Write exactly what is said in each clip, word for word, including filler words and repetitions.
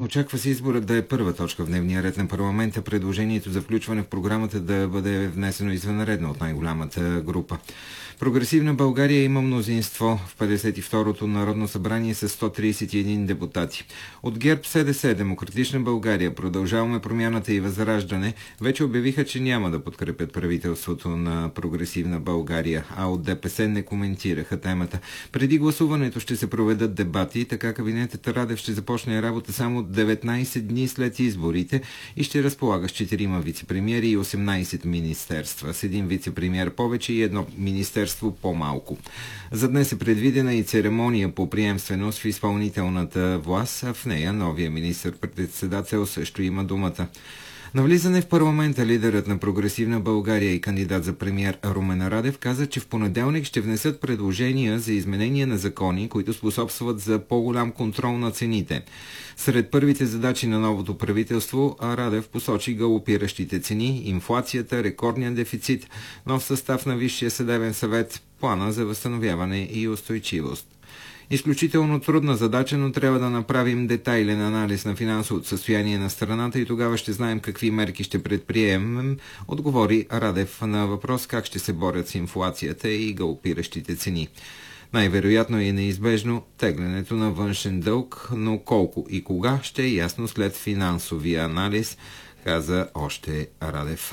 Очаква се изборът да е първа точка в дневния ред на парламента. Предложението за включване в програмата да бъде внесено извънредно от най-голямата група. Прогресивна България има мнозинство в петдесет и второто Народно събрание с сто тридесет и един депутати. От ГЕРБ, СДС, Демократична България, Продължаваме промяната и Възраждане вече обявиха, че няма да подкрепят правителството на Прогресивна България, а от ДПС не коментираха темата. Преди гласуването ще се проведат дебати, така кабинетът Радев ще започне работа само деветнайсет дни след изборите и ще разполага с четирима вицепремиери и осемнайсет министерства, с един вицепремиер повече и едно министерство по-малко. За днес е предвидена и церемония по приемственост в изпълнителната власт, а в нея новия министър-председател също има думата. На влизане в парламента лидерът на Прогресивна България и кандидат за премиер Румен Радев каза, че в понеделник ще внесат предложения за изменение на закони, които способстват за по-голям контрол на цените. Сред първите задачи на новото правителство Радев посочи галопиращите цени, инфлацията, рекордния дефицит, нов състав на Висшия съдебен съвет, плана за възстановяване и устойчивост. Изключително трудна задача, но трябва да направим детайлен анализ на финансовото състояние на страната и тогава ще знаем какви мерки ще предприемем, отговори Радев на въпрос как ще се борят с инфлацията и галопиращите цени. Най-вероятно е неизбежно теглянето на външен дълг, но колко и кога ще е ясно след финансовия анализ, каза още Радев.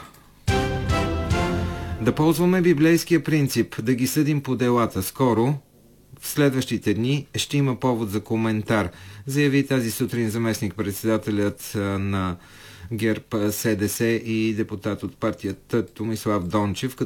Да ползваме библейския принцип, да ги съдим по делата скоро. В следващите дни ще има повод за коментар, заяви тази сутрин заместник-председателят на ГЕРБ СДС и депутат от партията Томислав Дончев,